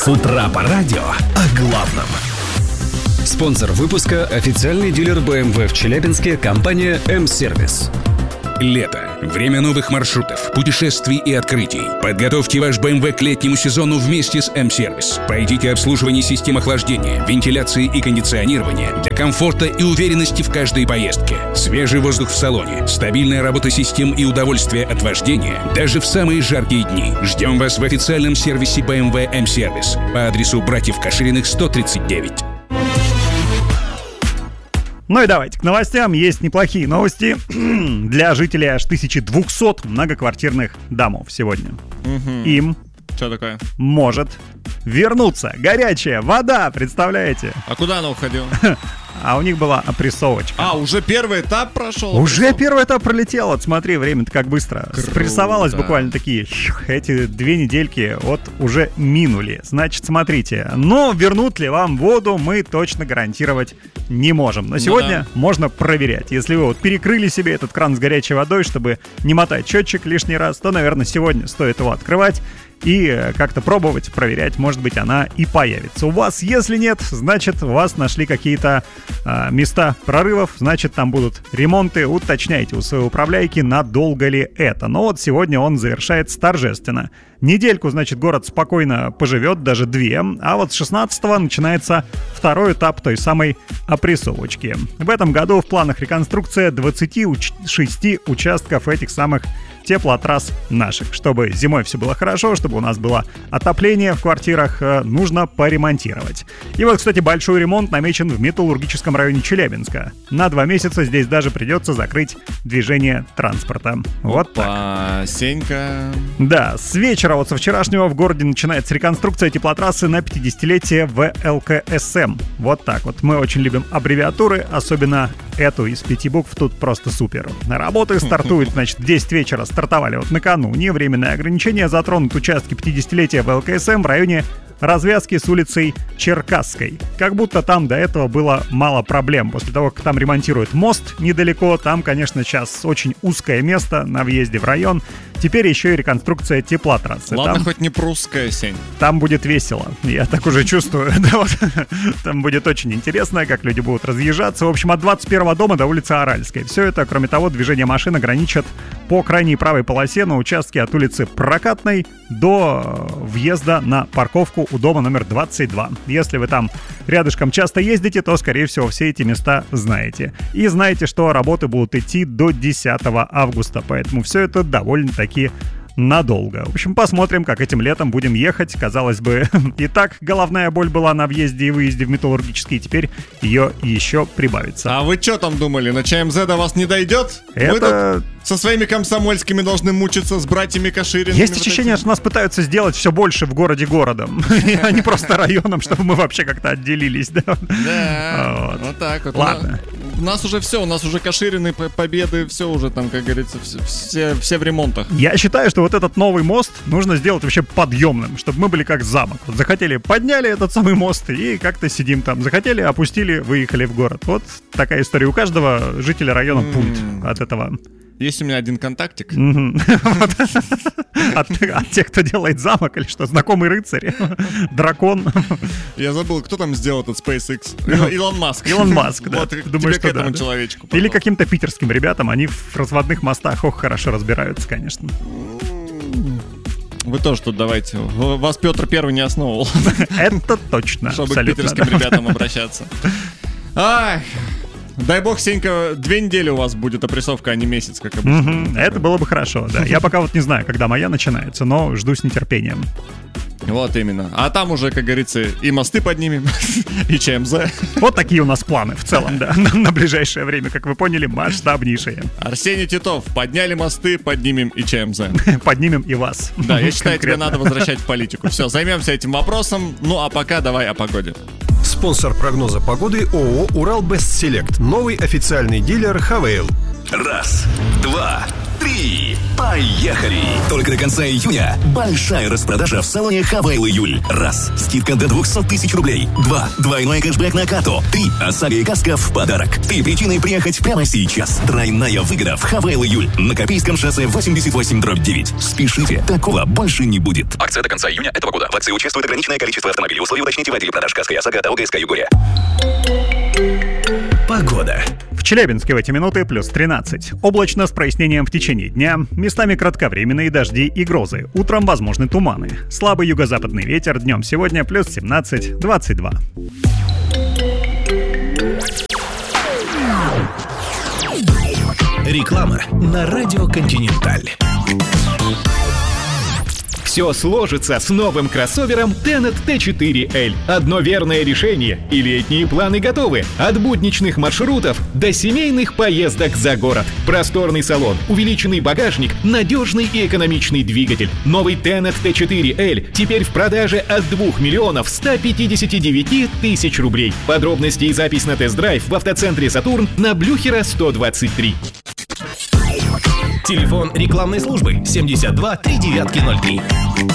С утра по радио о главном. Спонсор выпуска – официальный дилер BMW в Челябинске, компания М-Сервис. Лето. Время новых маршрутов, путешествий и открытий. Подготовьте ваш BMW к летнему сезону вместе с М-Сервис. Пройдите обслуживание систем охлаждения, вентиляции и кондиционирования для комфорта и уверенности в каждой поездке. Свежий воздух в салоне, стабильная работа систем и удовольствие от вождения даже в самые жаркие дни. Ждем вас в официальном сервисе BMW М-Сервис по адресу Братьев Кашириных, 139. Ну и давайте к новостям. Есть неплохие новости для жителей аж 1200 многоквартирных домов сегодня. Им что такое? Может вернуться горячая вода, представляете? А куда она уходила? А у них была опрессовочка. Уже первый этап прошел? Уже первый этап пролетел. Вот смотри, время-то как быстро. Спрессовалось буквально такие. Эти 2 недельки вот уже минули. Значит, смотрите. Но вернут ли вам воду, мы точно гарантировать не можем. Но сегодня можно проверять. Если вы вот перекрыли себе этот кран с горячей водой, чтобы не мотать счетчик лишний раз, то, наверное, сегодня стоит его открывать и как-то пробовать, проверять, может быть, она и появится. У вас, если нет, значит, у вас нашли какие-то места прорывов, значит, там будут ремонты. Уточняйте у своей управляйки, надолго ли это. Но вот сегодня он завершается торжественно. Недельку, значит, город спокойно поживет, даже 2. А вот с 16-го начинается второй этап той самой опрессовочки. В этом году в планах реконструкция 26 участков этих самых теплотрасс наших. Чтобы зимой все было хорошо, чтобы у нас было отопление в квартирах, нужно поремонтировать. И вот, кстати, большой ремонт намечен в металлургическом районе Челябинска. На 2 месяца здесь даже придется закрыть движение транспорта. Вот так. Сенька. Да, с вечера, вот со вчерашнего в городе начинается реконструкция теплотрассы на 50-летие ВЛКСМ. Вот так вот. Мы очень любим аббревиатуры, особенно эту из 5 букв, тут просто супер. Работы стартуют, значит, в 10 вечера стартовали вот накануне. Временные ограничения затронут участки 50-летия ВЛКСМ в районе развязки с улицей Черкасской. Как будто там до этого было мало проблем. После того, как там ремонтируют мост недалеко, там, конечно, сейчас очень узкое место на въезде в район. Теперь еще и реконструкция теплотрассы. Ладно, там, хоть не прусская, Сень. Там будет весело. Я так уже чувствую. Да, вот. Там будет очень интересно, как люди будут разъезжаться. В общем, от 21-го дома до улицы Аральской. Все это, кроме того, движение машин ограничат по крайней правой полосе на участке от улицы Прокатной до въезда на парковку у дома номер 22. Если вы там рядышком часто ездите, то, скорее всего, все эти места знаете. И знаете, что работы будут идти до 10 августа, поэтому все это довольно-таки надолго. В общем, посмотрим, как этим летом будем ехать. Казалось бы, и так головная боль была на въезде и выезде в металлургический, теперь ее еще прибавится. А вы что там думали, на ЧМЗ до вас не дойдет? Это... Вы тут со своими комсомольскими должны мучиться, с братьями Кашириными. Есть ощущение, что нас пытаются сделать все больше в городе городом, а не просто районом, чтобы мы вообще как-то отделились. Да, вот так вот. Ладно. У нас уже все, у нас уже Каширины, победы, все уже там, как говорится, все в ремонтах. Я считаю, что вот этот новый мост нужно сделать вообще подъемным, чтобы мы были как замок. Вот захотели, подняли этот самый мост и как-то сидим там. Захотели, опустили, выехали в город. Вот такая история. У каждого жителя района пульт от этого. Есть у меня один контактик. От тех, кто делает замок или что? Знакомый рыцарь? Дракон? Я забыл, кто там сделал этот SpaceX? Илон Маск. Илон Маск, да. Вот, думаю, что к этому человечку. Или каким-то питерским ребятам. Они в разводных мостах хорошо разбираются, конечно. Вы тоже тут давайте. Вас Петр Первый не основывал. Это точно. Чтобы к питерским ребятам обращаться. Ай... Дай бог, Сенька, 2 недели у вас будет опрессовка, а не месяц, как обычно. Это было бы хорошо, да. Я пока вот не знаю, когда моя начинается, но жду с нетерпением. Вот именно. А там уже, как говорится, и мосты поднимем, и ЧМЗ. Вот такие у нас планы в целом, да, на ближайшее время, как вы поняли, масштабнейшие. Арсений Титов, подняли мосты, поднимем и ЧМЗ. Поднимем и вас. Да, я считаю, тебе надо возвращать в политику. Все, займемся этим вопросом. Ну а пока давай о погоде. Спонсор прогноза погоды ООО «Урал Бестселект». Новый официальный дилер «Хавейл». 1, 2, 3. 3. Поехали! Только до конца июня большая распродажа в салоне Хавейл Июль. Раз. Скидка до 200 тысяч рублей. 2. Двойной кэшбэк на карту. 3. ОСАГО и каска в подарок. 3 причины приехать прямо сейчас. Тройная выгода в Хавейл Июль. На Копейском шоссе 88/9. Спешите, такого больше не будет. Акция до конца июня этого года. В акции участвует ограниченное количество автомобилей. Условия уточните в отделе продаж каска и ОСАГО ОГСК Югория. Погода. В Челябинске в эти минуты плюс 13. Облачно с прояснением в течение дня. Местами кратковременные дожди и грозы. Утром возможны туманы. Слабый юго-западный ветер. Днем сегодня плюс 17-22. Реклама на радио «Континенталь». Все сложится с новым кроссовером Tenet T4L. Одно верное решение, и летние планы готовы. От будничных маршрутов до семейных поездок за город. Просторный салон, увеличенный багажник, надежный и экономичный двигатель. Новый Tenet T4L теперь в продаже от 2 миллионов 159 тысяч рублей. Подробности и запись на тест-драйв в автоцентре «Сатурн» на Блюхера 123. Телефон рекламной службы 72 3903.